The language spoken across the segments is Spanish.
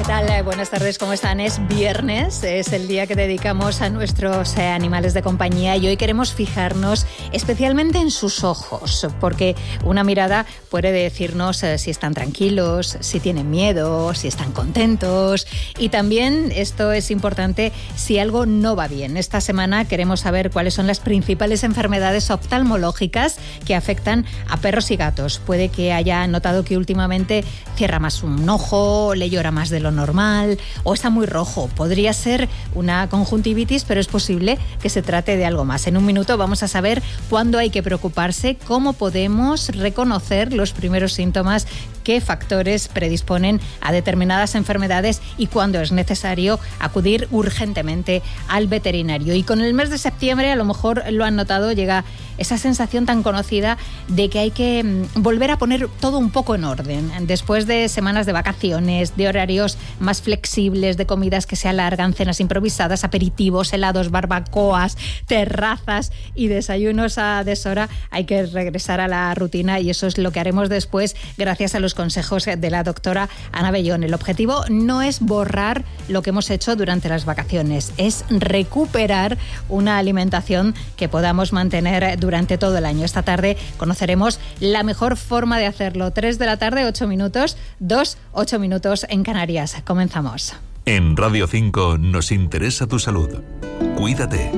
tal? Buenas tardes, ¿cómo están? Es viernes, es el día que dedicamos a nuestros animales de compañía y hoy queremos fijarnos especialmente en sus ojos, porque una mirada puede decirnos si están tranquilos, si tienen miedo, si están contentos, y también esto es importante si algo no va bien. Esta semana queremos saber cuáles son las principales enfermedades oftalmológicas que afectan a perros y gatos. Puede que haya notado que últimamente cierra más un ojo, le llora más de lo normal o está muy rojo. Podría ser una conjuntivitis, pero es posible que se trate de algo más. En un minuto vamos a saber cuándo hay que preocuparse, cómo podemos reconocer los primeros síntomas, qué factores predisponen a determinadas enfermedades y cuándo es necesario acudir urgentemente al veterinario. Y con el mes de septiembre, a lo mejor lo han notado, llega esa sensación tan conocida de que hay que volver a poner todo un poco en orden. Después de semanas de vacaciones, de horarios más flexibles, de comidas que se alargan, cenas improvisadas, aperitivos, helados, barbacoas, terrazas y desayunos a deshora, hay que regresar a la rutina y eso es lo que haremos después gracias a los consejos de la doctora Ana Bellón. El objetivo no es borrar lo que hemos hecho durante las vacaciones, es recuperar una alimentación que podamos mantener durante todo el año. Esta tarde conoceremos la mejor forma de hacerlo. 3 de la tarde, 8 minutos, 8 minutos en Canarias. Comenzamos. En Radio 5 nos interesa tu salud. Cuídate.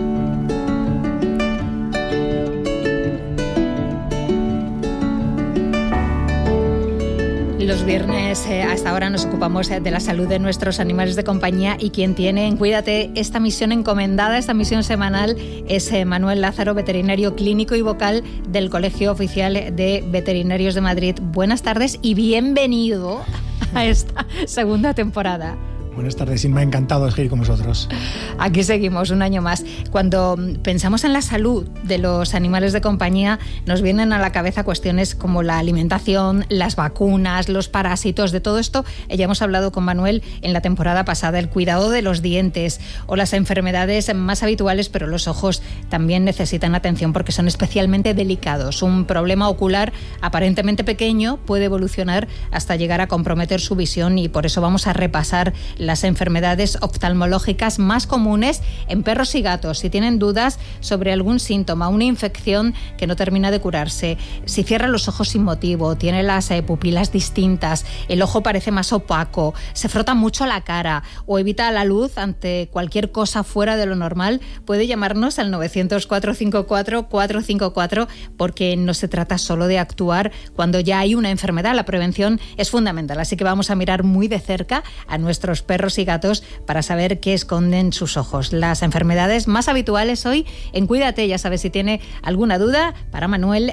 Los viernes hasta ahora nos ocupamos de la salud de nuestros animales de compañía y quien tiene en Cuídate esta misión encomendada, esta misión semanal, es Manuel Lázaro, veterinario clínico y vocal del Colegio Oficial de Veterinarios de Madrid. Buenas tardes y bienvenido a esta segunda temporada. Buenas tardes, y me ha encantado seguir con vosotros. Aquí seguimos un año más. Cuando pensamos en la salud de los animales de compañía, nos vienen a la cabeza cuestiones como la alimentación, las vacunas, los parásitos. De todo esto ya hemos hablado con Manuel en la temporada pasada, el cuidado de los dientes o las enfermedades más habituales, pero los ojos también necesitan atención porque son especialmente delicados. Un problema ocular aparentemente pequeño puede evolucionar hasta llegar a comprometer su visión y por eso vamos a repasar las enfermedades oftalmológicas más comunes en perros y gatos. Si tienen dudas sobre algún síntoma, una infección que no termina de curarse, si cierra los ojos sin motivo, tiene las pupilas distintas, el ojo parece más opaco, se frota mucho la cara o evita la luz ante cualquier cosa fuera de lo normal, puede llamarnos al 900-454-454 porque no se trata solo de actuar cuando ya hay una enfermedad. La prevención es fundamental, así que vamos a mirar muy de cerca a nuestros perros y gatos para saber qué esconden sus ojos. Las enfermedades más habituales hoy en Cuídate, ya sabes, si tiene alguna duda, para Manuel,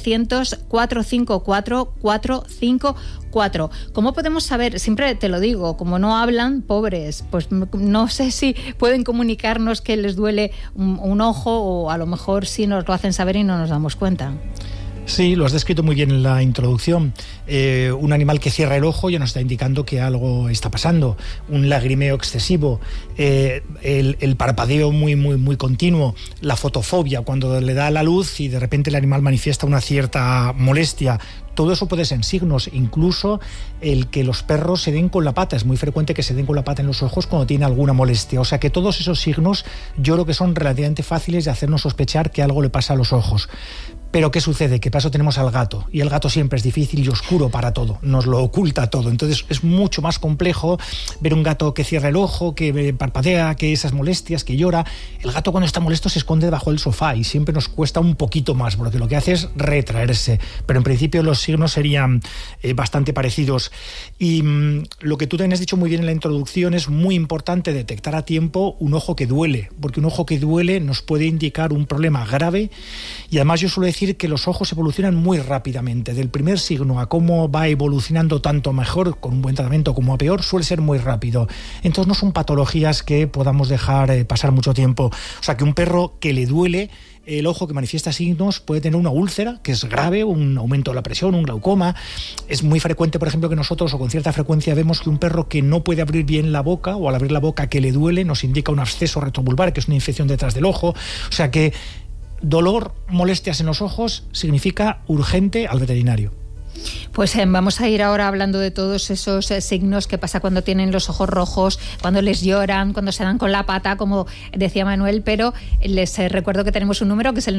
900-454-454. ¿Cómo podemos saber? Siempre te lo digo, como no hablan, pobres, pues no sé si pueden comunicarnos que les duele un ojo o a lo mejor sí nos lo hacen saber y no nos damos cuenta. Sí, lo has descrito muy bien en la introducción. Un animal que cierra el ojo ya nos está indicando que algo está pasando. Un lagrimeo excesivo, el parpadeo muy continuo, la fotofobia, cuando le da la luz y de repente el animal manifiesta una cierta molestia. Todo eso puede ser signos, incluso el que los perros se den con la pata. Es muy frecuente que se den con la pata en los ojos cuando tiene alguna molestia. O sea que todos esos signos yo creo que son relativamente fáciles de hacernos sospechar que algo le pasa a los ojos. Pero ¿qué sucede? Que paso tenemos al gato, y el gato siempre es difícil y oscuro para todo, nos lo oculta todo. Entonces es mucho más complejo ver un gato que cierra el ojo, que parpadea, que esas molestias, que llora. El gato cuando está molesto se esconde debajo del sofá y siempre nos cuesta un poquito más, porque lo que hace es retraerse. Pero en principio los signos serían bastante parecidos. Y lo que tú también has dicho muy bien en la introducción, es muy importante detectar a tiempo un ojo que duele, porque un ojo que duele nos puede indicar un problema grave. Y además yo suelo decir que los ojos evolucionan muy rápidamente. Del primer signo a cómo va evolucionando tanto mejor con un buen tratamiento como a peor suele ser muy rápido. Entonces no son patologías que podamos dejar pasar mucho tiempo. O sea que un perro que le duele el ojo, que manifiesta signos, puede tener una úlcera, que es grave, un aumento de la presión, un glaucoma. Es muy frecuente, por ejemplo, que nosotros, o con cierta frecuencia, vemos que un perro que no puede abrir bien la boca, o al abrir la boca que le duele, nos indica un absceso retrovulvar, que es una infección detrás del ojo. O sea que dolor, molestias en los ojos significa urgente al veterinario. Pues vamos a ir ahora hablando de todos esos signos que pasa cuando tienen los ojos rojos, cuando les lloran, cuando se dan con la pata, como decía Manuel, pero les recuerdo que tenemos un número que es el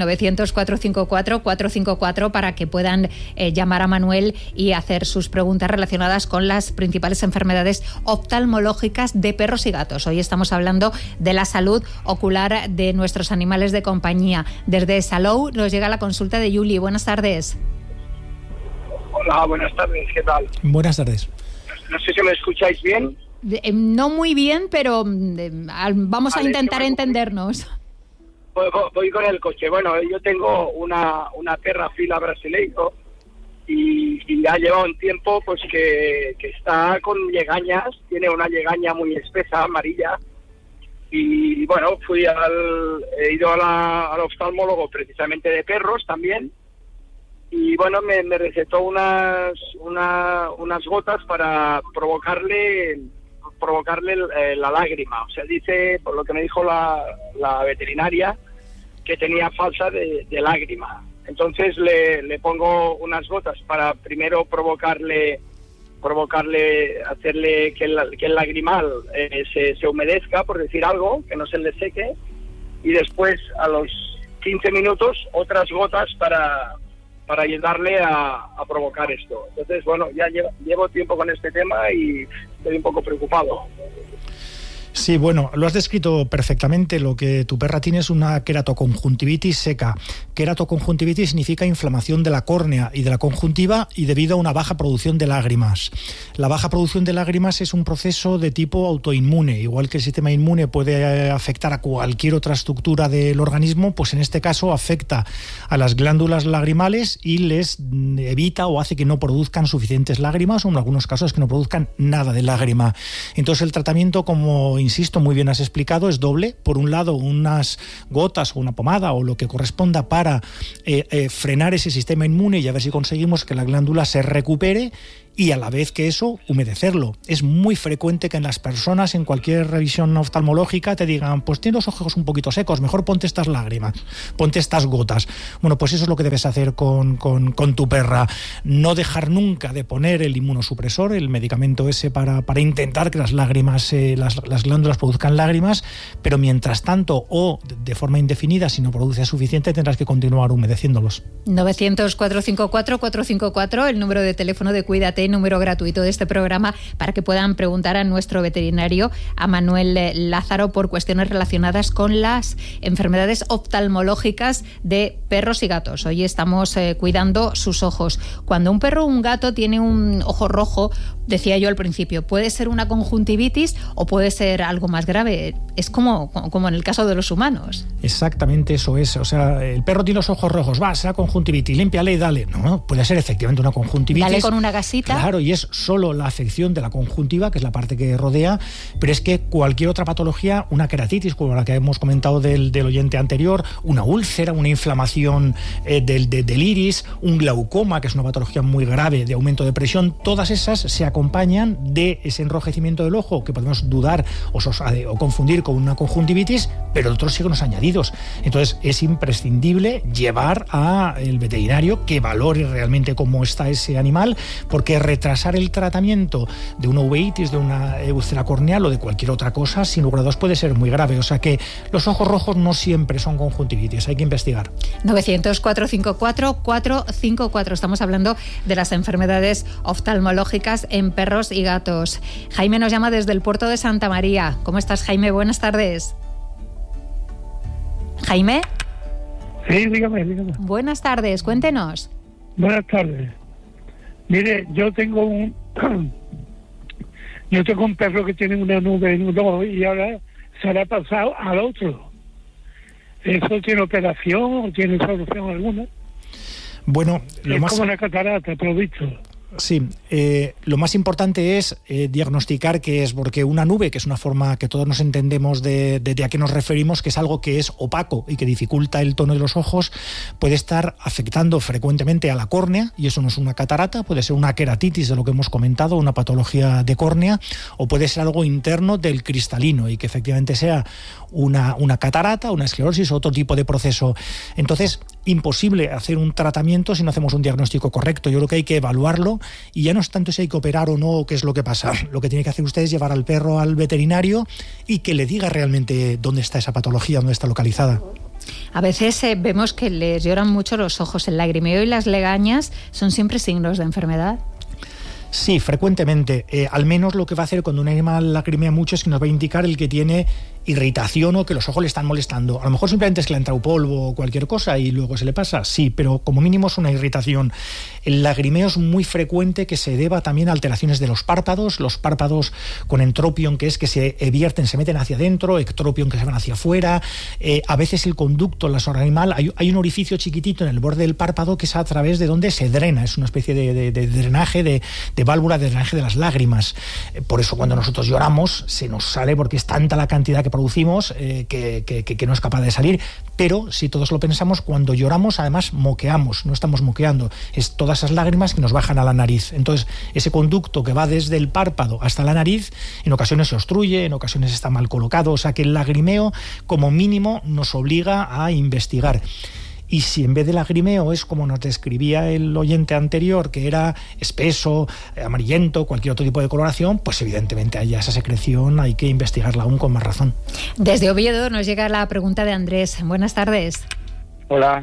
900-454-454 para que puedan llamar a Manuel y hacer sus preguntas relacionadas con las principales enfermedades oftalmológicas de perros y gatos. Hoy estamos hablando de la salud ocular de nuestros animales de compañía. Desde Salou nos llega la consulta de Yuli. Buenas tardes. Hola, buenas tardes, ¿qué tal? Buenas tardes. No sé si me escucháis bien. No muy bien, pero vamos a intentar entendernos. Voy con el coche. Bueno, yo tengo una perra fila brasileiro y ya lleva un tiempo pues que está con llegañas, tiene una llegaña muy espesa, amarilla. Y bueno, he ido al oftalmólogo precisamente de perros también. Y bueno, me recetó unas gotas para provocarle la lágrima. O sea, dice, por lo que me dijo la veterinaria, que tenía falta de lágrima. Entonces le pongo unas gotas para primero provocarle, hacerle que el lagrimal se humedezca, por decir algo, que no se le seque. Y después, a los 15 minutos, otras gotas para ayudarle a provocar esto. Entonces, bueno, ya llevo tiempo con este tema y estoy un poco preocupado. Sí, bueno, lo has descrito perfectamente. Lo que tu perra tiene es una queratoconjuntivitis seca. Queratoconjuntivitis significa inflamación de la córnea y de la conjuntiva y debido a una baja producción de lágrimas. La baja producción de lágrimas es un proceso de tipo autoinmune. Igual que el sistema inmune puede afectar a cualquier otra estructura del organismo, pues en este caso afecta a las glándulas lagrimales y les evita o hace que no produzcan suficientes lágrimas, o en algunos casos que no produzcan nada de lágrima. Entonces el tratamiento, como insisto, muy bien has explicado, es doble. Por un lado, unas gotas o una pomada o lo que corresponda para frenar ese sistema inmune y a ver si conseguimos que la glándula se recupere, y a la vez que eso, humedecerlo. Es muy frecuente que en las personas, en cualquier revisión oftalmológica, te digan, pues tienes los ojos un poquito secos, mejor ponte estas lágrimas, ponte estas gotas. Bueno, pues eso es lo que debes hacer con tu perra. No dejar nunca de poner el inmunosupresor, el medicamento ese para intentar que las lágrimas, las glándulas produzcan lágrimas, pero mientras tanto, o de forma indefinida, si no produce suficiente, tendrás que continuar humedeciéndolos. 900-454-454, el número de teléfono de Cuídate, número gratuito de este programa, para que puedan preguntar a nuestro veterinario, a Manuel Lázaro, por cuestiones relacionadas con las enfermedades oftalmológicas de perros y gatos. Hoy estamos cuidando sus ojos. Cuando un perro o un gato tiene un ojo rojo, decía yo al principio, puede ser una conjuntivitis o puede ser algo más grave. Es como en el caso de los humanos. Exactamente eso es. O sea, el perro tiene los ojos rojos, será conjuntivitis, límpiale y dale. No, puede ser efectivamente una conjuntivitis. Dale con una gasita. Claro, y es solo la afección de la conjuntiva, que es la parte que rodea, pero es que cualquier otra patología, una queratitis, como la que hemos comentado del oyente anterior, una úlcera, una inflamación del iris, un glaucoma, que es una patología muy grave de aumento de presión, todas esas se acompañan de ese enrojecimiento del ojo, que podemos dudar o confundir con una conjuntivitis, pero otros signos añadidos. Entonces es imprescindible llevar al veterinario que valore realmente cómo está ese animal, porque retrasar el tratamiento de una uveitis, de una úlcera corneal o de cualquier otra cosa, sin lugar a dudas puede ser muy grave. O sea que los ojos rojos no siempre son conjuntivitis, hay que investigar. 900-454-454. Estamos hablando de las enfermedades oftalmológicas en perros y gatos. Jaime nos llama desde el puerto de Santa María. ¿Cómo estás, Jaime? Buenas tardes. ¿Jaime? Sí, dígame. Buenas tardes, cuéntenos. Buenas tardes. Mire, yo tengo un perro que tiene una nube en un ojo y ahora se le ha pasado al otro. ¿Eso tiene operación o tiene solución alguna? Bueno, es como una catarata, por lo visto. Sí, lo más importante es diagnosticar qué es, porque una nube, que es una forma que todos nos entendemos de a qué nos referimos, que es algo que es opaco y que dificulta el tono de los ojos, puede estar afectando frecuentemente a la córnea, y eso no es una catarata, puede ser una queratitis de lo que hemos comentado, una patología de córnea, o puede ser algo interno del cristalino y que efectivamente sea una catarata, una esclerosis o otro tipo de proceso. Entonces, imposible hacer un tratamiento si no hacemos un diagnóstico correcto. Yo creo que hay que evaluarlo, y ya no es tanto si hay que operar o no, qué es lo que pasa. Lo que tiene que hacer usted es llevar al perro al veterinario y que le diga realmente dónde está esa patología, dónde está localizada. A veces vemos que les lloran mucho los ojos. El lagrimeo y las legañas son siempre signos de enfermedad. Sí, frecuentemente. Al menos lo que va a hacer cuando un animal lagrimea mucho es que nos va a indicar el que tiene irritación o que los ojos le están molestando. A lo mejor simplemente es que le ha entrado polvo o cualquier cosa y luego se le pasa, sí, pero como mínimo es una irritación. El lagrimeo es muy frecuente que se deba también a alteraciones de los párpados con entropion, que es que se vierten, se meten hacia adentro, ectropion, que se van hacia afuera. A veces el conducto, la sonora animal, hay un orificio chiquitito en el borde del párpado que es a través de donde se drena, es una especie de drenaje, de válvula de drenaje de las lágrimas. Por eso cuando nosotros lloramos se nos sale, porque es tanta la cantidad que producimos que no es capaz de salir. Pero si todos lo pensamos, cuando lloramos además moqueamos, no estamos moqueando, es todas esas lágrimas que nos bajan a la nariz. Entonces ese conducto que va desde el párpado hasta la nariz en ocasiones se obstruye, en ocasiones está mal colocado, o sea que el lagrimeo como mínimo nos obliga a investigar. Y si en vez de lagrimeo es como nos describía el oyente anterior, que era espeso, amarillento, cualquier otro tipo de coloración, pues evidentemente haya esa secreción, hay que investigarla aún con más razón. Desde Oviedo nos llega la pregunta de Andrés. Buenas tardes. Hola.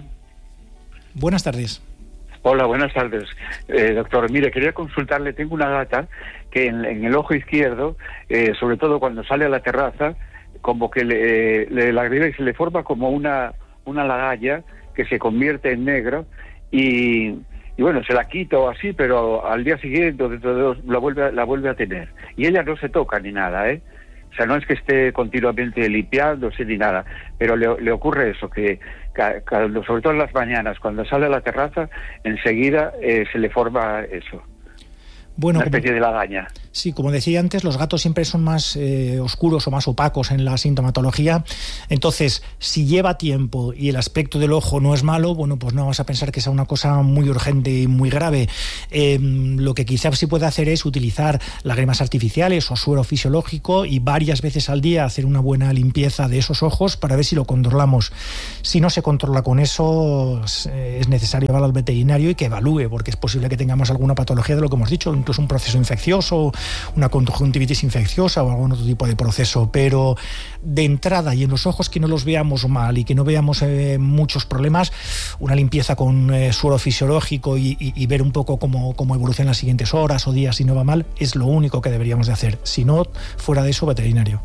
Buenas tardes. Hola, buenas tardes. Doctor, mire, quería consultarle, tengo una gata que en el ojo izquierdo, sobre todo cuando sale a la terraza, como que le lagrimea y se le forma como una lagalla que se convierte en negro y bueno, se la quito así, pero al día siguiente la vuelve a tener. Y ella no se toca ni nada, ¿eh? O sea, no es que esté continuamente limpiándose ni nada, pero le ocurre eso, que sobre todo en las mañanas, cuando sale a la terraza, enseguida se le forma eso. Bueno, una especie de lagaña. Sí, como decía antes, los gatos siempre son más oscuros o más opacos en la sintomatología. Entonces, si lleva tiempo y el aspecto del ojo no es malo, bueno, pues no vamos a pensar que sea una cosa muy urgente y muy grave. Lo que quizás sí puede hacer es utilizar lágrimas artificiales o suero fisiológico y varias veces al día hacer una buena limpieza de esos ojos para ver si lo controlamos. Si no se controla con eso, es necesario llevarlo al veterinario y que evalúe, porque es posible que tengamos alguna patología de lo que hemos dicho, incluso un proceso infeccioso, una conjuntivitis infecciosa o algún otro tipo de proceso, pero de entrada y en los ojos que no los veamos mal y que no veamos muchos problemas, una limpieza con suero fisiológico y ver un poco cómo evoluciona las siguientes horas o días si no va mal, es lo único que deberíamos de hacer. Si no, fuera de eso, veterinario.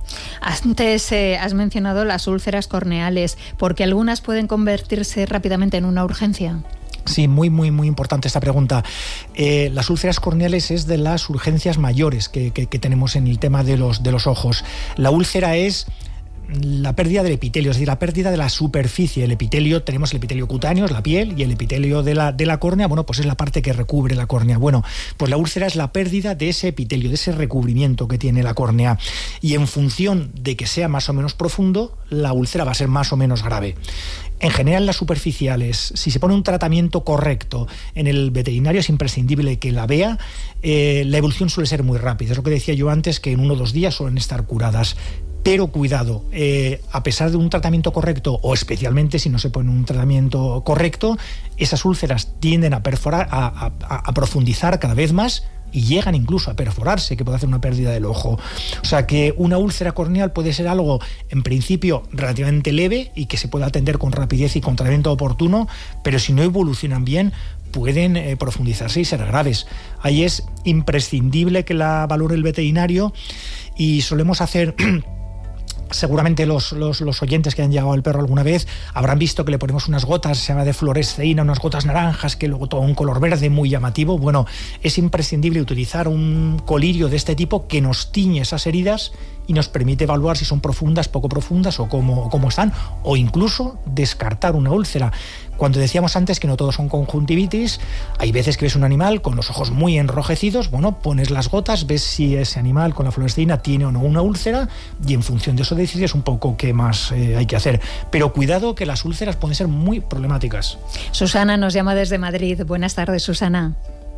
Antes has mencionado las úlceras corneales, porque algunas pueden convertirse rápidamente en una urgencia. Sí, muy importante esta pregunta. Las úlceras corneales es de las urgencias mayores que tenemos en el tema de los ojos. La úlcera es la pérdida del epitelio, es decir, la pérdida de la superficie. El epitelio, tenemos el epitelio cutáneo, es la piel, y el epitelio de la córnea, bueno, pues es la parte que recubre la córnea. Bueno, pues la úlcera es la pérdida de ese epitelio, de ese recubrimiento que tiene la córnea. Y en función de que sea más o menos profundo, la úlcera va a ser más o menos grave. En general, las superficiales, si se pone un tratamiento correcto en el veterinario, es imprescindible que la vea. La evolución suele ser muy rápida. Es lo que decía yo antes, que en 1 o 2 días suelen estar curadas. Pero cuidado, a pesar de un tratamiento correcto, o especialmente si no se pone un tratamiento correcto, esas úlceras tienden a perforar, a profundizar cada vez más, y llegan incluso a perforarse, que puede hacer una pérdida del ojo. O sea que una úlcera corneal puede ser algo, en principio, relativamente leve y que se puede atender con rapidez y con tratamiento oportuno, pero si no evolucionan bien, pueden profundizarse y ser graves. Ahí es imprescindible que la valore el veterinario, y solemos hacer... Seguramente los oyentes que han llegado al perro alguna vez habrán visto que le ponemos unas gotas, se llama de fluoresceína, unas gotas naranjas que luego toma un color verde muy llamativo. Bueno, es imprescindible utilizar un colirio de este tipo que nos tiñe esas heridas y nos permite evaluar si son profundas, poco profundas o cómo están, o incluso descartar una úlcera. Cuando decíamos antes que no todos son conjuntivitis, hay veces que ves un animal con los ojos muy enrojecidos, bueno, pones las gotas, ves si ese animal con la fluoresceína tiene o no una úlcera, y en función de eso decides un poco qué más hay que hacer. Pero cuidado, que las úlceras pueden ser muy problemáticas. Susana nos llama desde Madrid. Buenas tardes, Susana.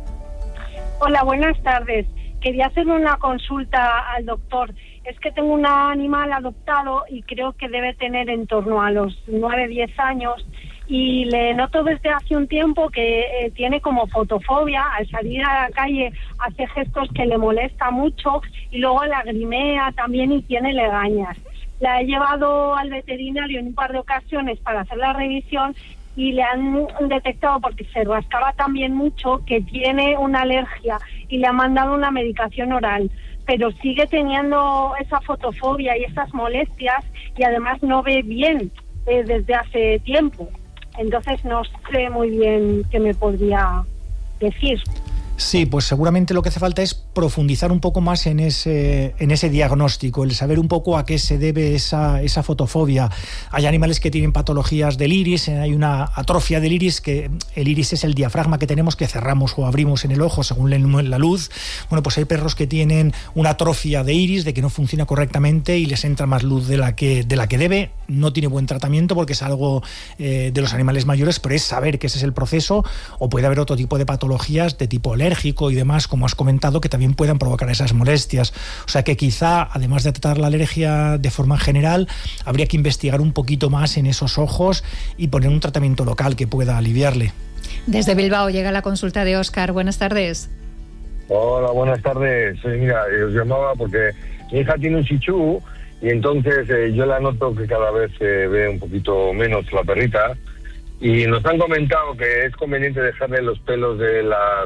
Hola, buenas tardes. Quería hacerle una consulta al doctor. Es que tengo un animal adoptado y creo que debe tener en torno a los 9-10 años, y le noto desde hace un tiempo que tiene como fotofobia. Al salir a la calle hace gestos que le molesta mucho y luego lagrimea también y tiene legañas. La he llevado al veterinario en un par de ocasiones para hacer la revisión y le han detectado, porque se rascaba también mucho, que tiene una alergia y le han mandado una medicación oral, pero sigue teniendo esa fotofobia y esas molestias y además no ve bien desde hace tiempo. Entonces no sé muy bien qué me podría decir. Sí, pues seguramente lo que hace falta es profundizar un poco más en ese diagnóstico, el saber un poco a qué se debe esa fotofobia. Hay animales que tienen patologías del iris, hay una atrofia del iris, que el iris es el diafragma que tenemos, que cerramos o abrimos en el ojo según la luz. Bueno, pues hay perros que tienen una atrofia de iris, de que no funciona correctamente y les entra más luz de la que debe. No tiene buen tratamiento porque es algo de los animales mayores, pero es saber que ese es el proceso, o puede haber otro tipo de patologías de tipo alérgico y demás, como has comentado, que también puedan provocar esas molestias. O sea que quizá, además de tratar la alergia de forma general, habría que investigar un poquito más en esos ojos y poner un tratamiento local que pueda aliviarle. Desde Bilbao llega la consulta de Óscar. Buenas tardes. Hola, buenas tardes. Mira, os llamaba porque mi hija tiene un shih tzu y entonces yo la noto que cada vez se ve un poquito menos la perrita, y nos han comentado que es conveniente dejarle los pelos de la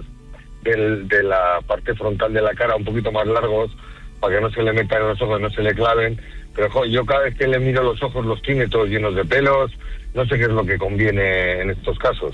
parte frontal de la cara un poquito más largos para que no se le metan en los ojos, no se le claven. Pero yo cada vez que le miro los ojos los tiene todos llenos de pelos. No sé qué es lo que conviene en estos casos.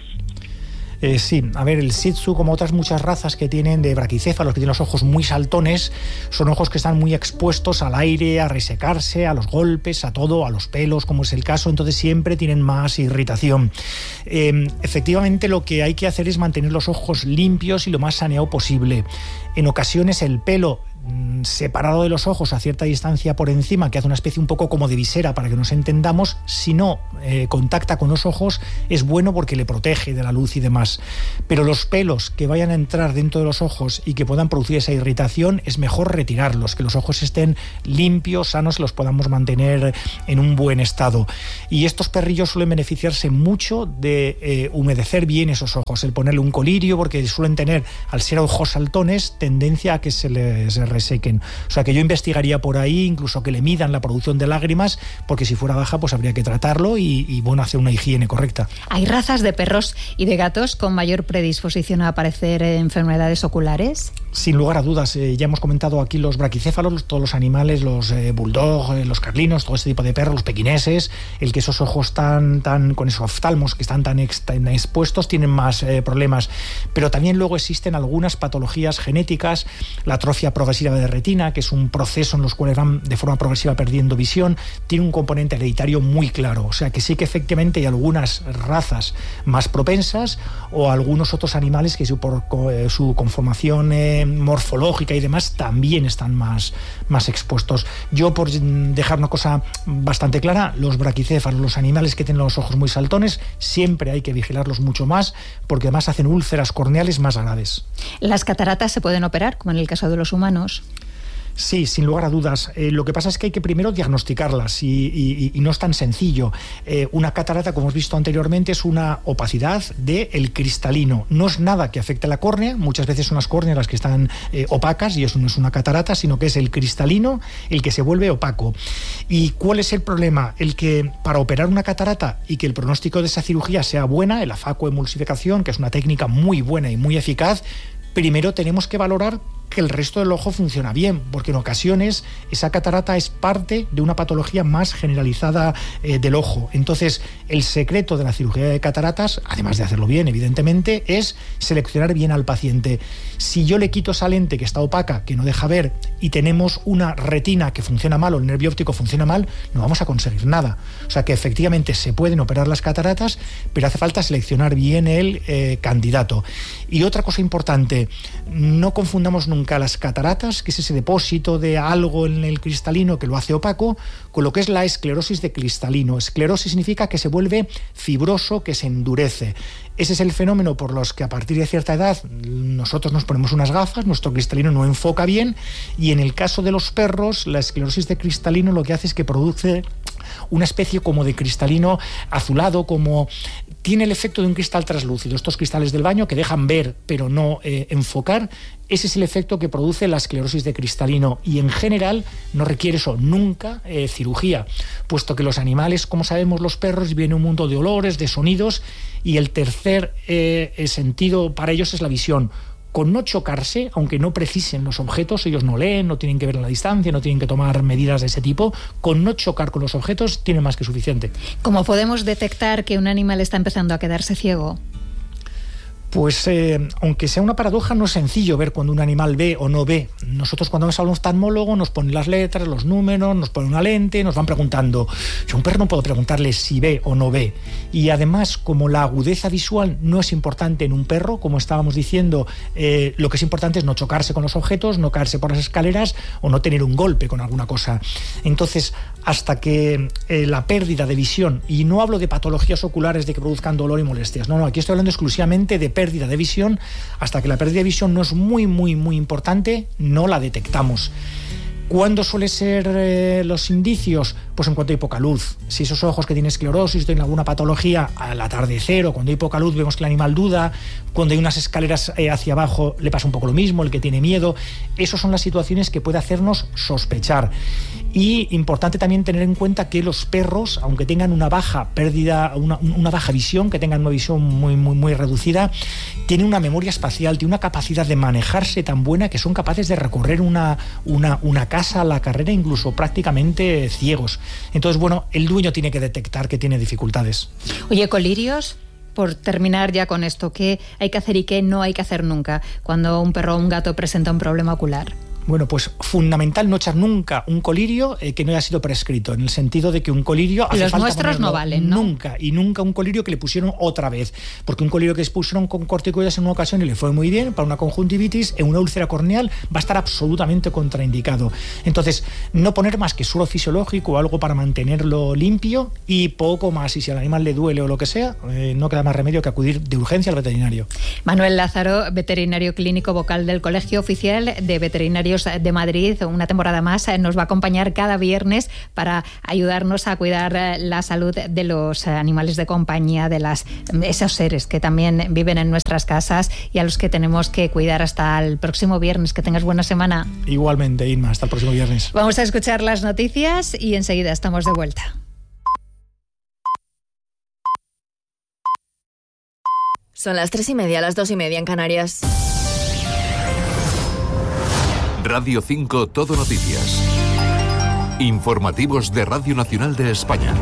Sí, a ver, el Shih Tzu, como otras muchas razas que tienen de braquicéfalos, que tienen los ojos muy saltones, son ojos que están muy expuestos al aire, a resecarse, a los golpes, a todo, a los pelos, como es el caso, entonces siempre tienen más irritación. Efectivamente, lo que hay que hacer es mantener los ojos limpios y lo más saneado posible. En ocasiones el pelo separado de los ojos a cierta distancia por encima, que hace una especie un poco como de visera para que nos entendamos, si no contacta con los ojos, es bueno porque le protege de la luz y demás. Pero los pelos que vayan a entrar dentro de los ojos y que puedan producir esa irritación, es mejor retirarlos, que los ojos estén limpios, sanos, los podamos mantener en un buen estado. Y estos perrillos suelen beneficiarse mucho de humedecer bien esos ojos, el ponerle un colirio, porque suelen tener, al ser ojos saltones, tendencia a que se les resequen. O sea que yo investigaría por ahí, incluso que le midan la producción de lágrimas, porque si fuera baja pues habría que tratarlo y bueno, hacer una higiene correcta. ¿Hay razas de perros y de gatos con mayor predisposición a padecer enfermedades oculares? Sin lugar a dudas, ya hemos comentado aquí los braquicéfalos, todos los animales, los bulldog, los carlinos, todo este tipo de perros, los pequineses, el que esos ojos tan con esos oftalmos que están tan expuestos tienen más problemas. Pero también luego existen algunas patologías genéticas, la atrofia progresiva de retina, que es un proceso en los cuales van de forma progresiva perdiendo visión, tiene un componente hereditario muy claro. O sea que sí que efectivamente hay algunas razas más propensas, o algunos otros animales que por su conformación morfológica y demás también están más expuestos. Yo, por dejar una cosa bastante clara, los braquicéfalos, los animales que tienen los ojos muy saltones, siempre hay que vigilarlos mucho más, porque además hacen úlceras corneales más graves. ¿Las cataratas se pueden operar, como en el caso de los humanos? Sí, sin lugar a dudas. Lo que pasa es que hay que primero diagnosticarlas y no es tan sencillo. Una catarata, como hemos visto anteriormente, es una opacidad del cristalino. No es nada que afecte a la córnea. Muchas veces son las córneas las que están opacas, y eso no es una catarata, sino que es el cristalino el que se vuelve opaco. ¿Y cuál es el problema? El que para operar una catarata y que el pronóstico de esa cirugía sea buena, la facoemulsificación, que es una técnica muy buena y muy eficaz, primero tenemos que valorar que el resto del ojo funciona bien, porque en ocasiones esa catarata es parte de una patología más generalizada del ojo. Entonces, el secreto de la cirugía de cataratas, además de hacerlo bien, evidentemente, es seleccionar bien al paciente. Si yo le quito esa lente que está opaca, que no deja ver, y tenemos una retina que funciona mal o el nervio óptico funciona mal, no vamos a conseguir nada. O sea que efectivamente se pueden operar las cataratas, pero hace falta seleccionar bien el candidato. Y otra cosa importante, no confundamos nunca las cataratas, que es ese depósito de algo en el cristalino que lo hace opaco, con lo que es la esclerosis de cristalino. Esclerosis significa que se vuelve fibroso, que se endurece. Ese es el fenómeno por los que a partir de cierta edad nosotros nos ponemos unas gafas, nuestro cristalino no enfoca bien, y en el caso de los perros la esclerosis de cristalino lo que hace es que produce una especie como de cristalino azulado, como tiene el efecto de un cristal translúcido, estos cristales del baño que dejan ver pero no enfocar. Ese es el efecto que produce la esclerosis de cristalino y en general no requiere eso nunca cirugía, puesto que los animales, como sabemos, los perros viven en un mundo de olores, de sonidos, y el tercer sentido para ellos es la visión. Con no chocarse, aunque no precisen los objetos, ellos no leen, no tienen que ver en la distancia, no tienen que tomar medidas de ese tipo, con no chocar con los objetos tiene más que suficiente. ¿Cómo podemos detectar que un animal está empezando a quedarse ciego? Pues aunque sea una paradoja, no es sencillo ver cuando un animal ve o no ve. Nosotros cuando vamos a un oftalmólogo nos ponen las letras, los números, nos ponen una lente, nos van preguntando. Yo a un perro no puedo preguntarle si ve o no ve. Y además, como la agudeza visual no es importante en un perro, como estábamos diciendo, lo que es importante es no chocarse con los objetos, no caerse por las escaleras o no tener un golpe con alguna cosa. Entonces, hasta que la pérdida de visión, y no hablo de patologías oculares de que produzcan dolor y molestias, no, aquí estoy hablando exclusivamente de pérdida de visión, hasta que la pérdida de visión no es muy importante, no la detectamos. ¿Cuándo suele ser los indicios? Pues en cuanto hay poca luz. Si esos ojos que tienen esclerosis, tienen alguna patología, al atardecer o cuando hay poca luz vemos que el animal duda, cuando hay unas escaleras hacia abajo le pasa un poco lo mismo, el que tiene miedo. Esas son las situaciones que puede hacernos sospechar. Y importante también tener en cuenta que los perros, aunque tengan una baja pérdida, una baja visión, que tengan una visión muy reducida, tienen una memoria espacial, tienen una capacidad de manejarse tan buena que son capaces de recorrer una casa a la carrera incluso prácticamente ciegos. Entonces, bueno, el dueño tiene que detectar que tiene dificultades. Oye, colirios, por terminar ya con esto, ¿qué hay que hacer y qué no hay que hacer nunca cuando un perro o un gato presenta un problema ocular? Bueno, pues fundamental no echar nunca un colirio que no haya sido prescrito, en el sentido de que un colirio hace los falta nuestros no valen, ¿no? Nunca un colirio que le pusieron otra vez, porque un colirio que les pusieron con corticoides en una ocasión y le fue muy bien para una conjuntivitis, en una úlcera corneal va a estar absolutamente contraindicado. Entonces, no poner más que suero fisiológico o algo para mantenerlo limpio y poco más, y si al animal le duele o lo que sea, no queda más remedio que acudir de urgencia al veterinario. Manuel Lázaro, veterinario clínico vocal del Colegio Oficial de Veterinarios de Madrid, una temporada más, nos va a acompañar cada viernes para ayudarnos a cuidar la salud de los animales de compañía, de esos seres que también viven en nuestras casas y a los que tenemos que cuidar. Hasta el próximo viernes, que tengas buena semana. Igualmente, Inma, hasta el próximo viernes. Vamos a escuchar las noticias y enseguida estamos de vuelta. Son las 3:30, las 2:30 en Canarias. Radio 5 Todo Noticias. Informativos de Radio Nacional de España.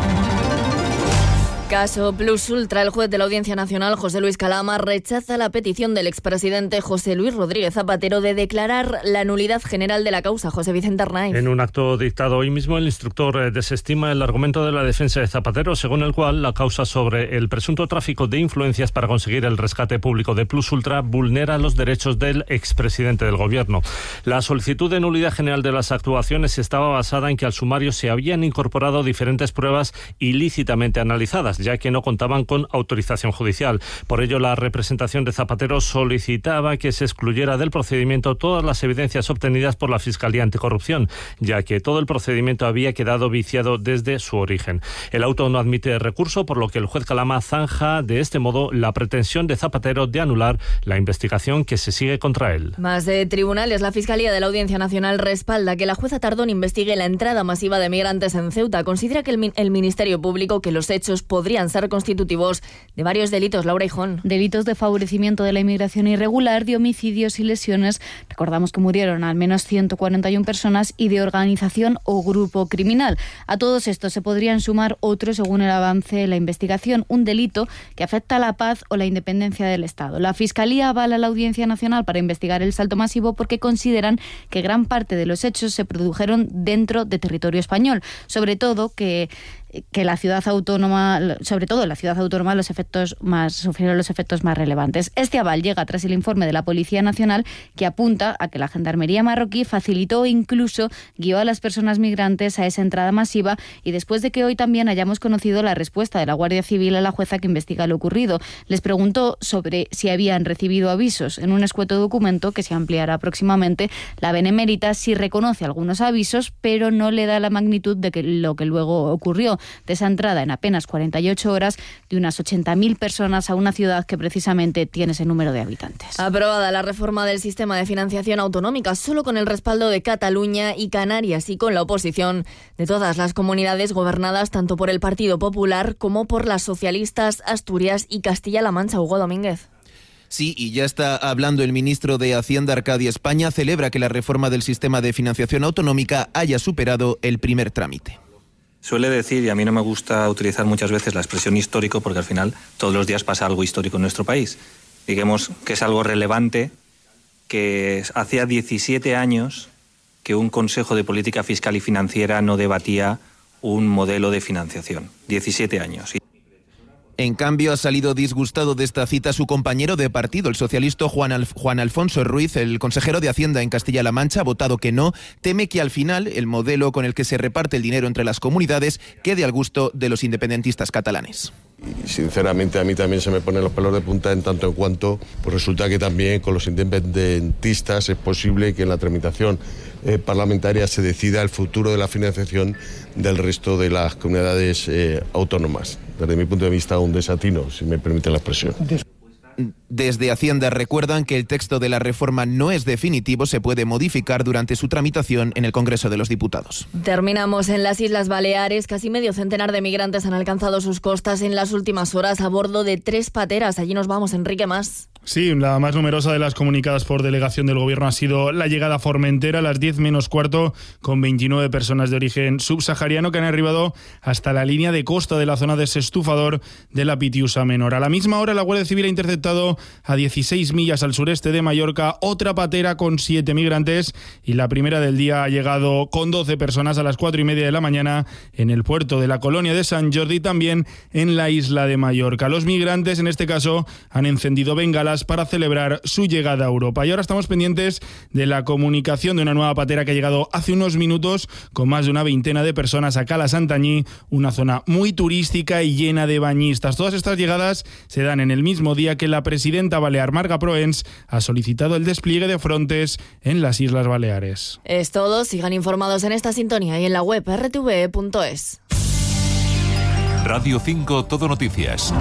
Caso Plus Ultra. El juez de la Audiencia Nacional, José Luis Calama, rechaza la petición del expresidente José Luis Rodríguez Zapatero de declarar la nulidad general de la causa. José Vicente Arnaiz. En un acto dictado hoy mismo, el instructor desestima el argumento de la defensa de Zapatero, según el cual la causa sobre el presunto tráfico de influencias para conseguir el rescate público de Plus Ultra vulnera los derechos del expresidente del Gobierno. La solicitud de nulidad general de las actuaciones estaba basada en que al sumario se habían incorporado diferentes pruebas ilícitamente analizadas, ya que no contaban con autorización judicial. Por ello, la representación de Zapatero solicitaba que se excluyera del procedimiento todas las evidencias obtenidas por la Fiscalía Anticorrupción, ya que todo el procedimiento había quedado viciado desde su origen. El auto no admite recurso, por lo que el juez Calama zanja de este modo la pretensión de Zapatero de anular la investigación que se sigue contra él. Más de tribunales. La Fiscalía de la Audiencia Nacional respalda que la jueza Tardón investigue la entrada masiva de migrantes en Ceuta. Considera que el Ministerio Público que los hechos podrían ser constitutivos de varios delitos. Laura Hijón. Delitos de favorecimiento de la inmigración irregular, de homicidios y lesiones. Recordamos que murieron al menos 141 personas y de organización o grupo criminal. A todos estos se podrían sumar otros según el avance de la investigación, un delito que afecta a la paz o la independencia del Estado. La Fiscalía avala a la Audiencia Nacional para investigar el salto masivo porque consideran que gran parte de los hechos se produjeron dentro de territorio español, sobre todo que que la ciudad autónoma, sobre todo en la ciudad autónoma, sufrieron los efectos más relevantes. Este aval llega tras el informe de la Policía Nacional que apunta a que la Gendarmería marroquí facilitó e incluso guió a las personas migrantes a esa entrada masiva, y después de que hoy también hayamos conocido la respuesta de la Guardia Civil a la jueza que investiga lo ocurrido. Les preguntó sobre si habían recibido avisos. En un escueto documento que se ampliará próximamente, la Benemérita sí reconoce algunos avisos, pero no le da la magnitud de lo que luego ocurrió, de esa entrada en apenas 48 horas de unas 80.000 personas a una ciudad que precisamente tiene ese número de habitantes. Aprobada la reforma del sistema de financiación autonómica, solo con el respaldo de Cataluña y Canarias y con la oposición de todas las comunidades gobernadas tanto por el Partido Popular como por las socialistas, Asturias y Castilla-La Mancha. Hugo Domínguez. Sí, y ya está hablando el ministro de Hacienda, Arcadia España, celebra que la reforma del sistema de financiación autonómica haya superado el primer trámite. Suele decir, y a mí no me gusta utilizar muchas veces la expresión histórico, porque al final todos los días pasa algo histórico en nuestro país. Digamos que es algo relevante, que hacía 17 años que un Consejo de Política Fiscal y Financiera no debatía un modelo de financiación. 17 años. En cambio, ha salido disgustado de esta cita su compañero de partido, el socialista Juan Alfonso Ruiz, el consejero de Hacienda en Castilla-La Mancha, ha votado que no. Teme que al final el modelo con el que se reparte el dinero entre las comunidades quede al gusto de los independentistas catalanes. Y sinceramente a mí también se me ponen los pelos de punta en tanto en cuanto pues resulta que también con los independentistas es posible que en la tramitación parlamentaria se decida el futuro de la financiación del resto de las comunidades autónomas. Desde mi punto de vista, un desatino, si me permite la expresión. Desde Hacienda recuerdan que el texto de la reforma no es definitivo, se puede modificar durante su tramitación en el Congreso de los Diputados. Terminamos en las Islas Baleares. Casi medio centenar de migrantes han alcanzado sus costas en las últimas horas a bordo de 3 pateras. Allí nos vamos, Enrique Más. Sí, la más numerosa de las comunicadas por delegación del Gobierno ha sido la llegada a Formentera a las 10 menos cuarto, con 29 personas de origen subsahariano que han arribado hasta la línea de costa de la zona de Sestufador de la Pitiusa Menor. A la misma hora, la Guardia Civil ha interceptado a 16 millas al sureste de Mallorca otra patera con 7 migrantes, y la primera del día ha llegado con 12 personas a las 4:30 de la mañana en el puerto de la colonia de Sant Jordi, también en la isla de Mallorca. Los migrantes, en este caso, han encendido bengalas para celebrar su llegada a Europa. Y ahora estamos pendientes de la comunicación de una nueva patera que ha llegado hace unos minutos con más de una veintena de personas a Cala Santanyí, una zona muy turística y llena de bañistas. Todas estas llegadas se dan en el mismo día que la presidenta balear, Marga Proens, ha solicitado el despliegue de frontes en las Islas Baleares. Es todo. Sigan informados en esta sintonía y en la web rtve.es. Radio 5 Todo Noticias.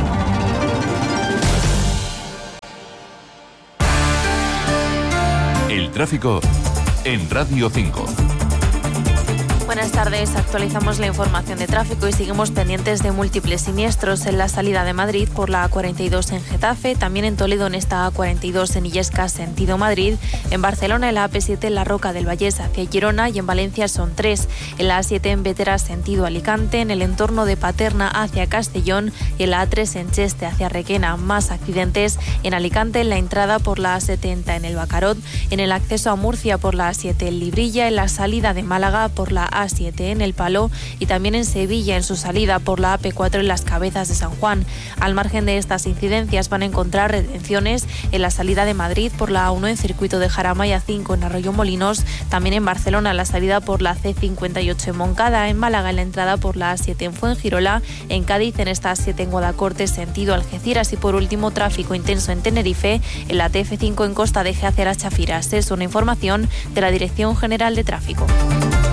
El tráfico en Radio 5. Buenas tardes, actualizamos la información de tráfico y seguimos pendientes de múltiples siniestros en la salida de Madrid por la A42 en Getafe, también en Toledo en esta A42 en Illescas sentido Madrid, en Barcelona en la AP7 en la Roca del Vallés hacia Girona y en Valencia son 3, en la A7 en Bétera sentido Alicante, en el entorno de Paterna hacia Castellón y en la A3 en Cheste hacia Requena. Más accidentes en Alicante en la entrada por la A70 en el Bacarot, en el acceso a Murcia por la A7 en Librilla, en la salida de Málaga por la A7 en El Palo y también en Sevilla en su salida por la AP4 en las Cabezas de San Juan. Al margen de estas incidencias van a encontrar retenciones en la salida de Madrid por la A1 en circuito de Jarama y A5 en Arroyo Molinos, también en Barcelona la salida por la C58 en Moncada, en Málaga en la entrada por la A7 en Fuengirola, en Cádiz en esta A7 en Guadacorte sentido Algeciras y por último tráfico intenso en Tenerife en la TF5 en Costa de Eje hacia las Chafiras. Es una información de la Dirección General de Tráfico.